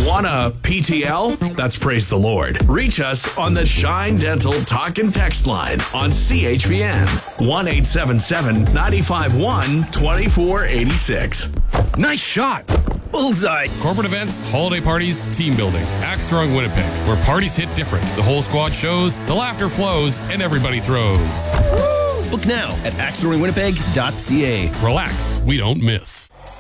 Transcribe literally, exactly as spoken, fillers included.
Want a P T L? That's praise the Lord. Reach us on the Shine Dental Talk and Text line on C H P N one eight seven seven, nine five one, two four eight six. Nice shot. Bullseye. Corporate events, holiday parties, team building. Axe Throwing Winnipeg, where parties hit different. The whole squad shows, the laughter flows, and everybody throws. Book now at axe throwing winnipeg dot c a. Relax, we don't miss.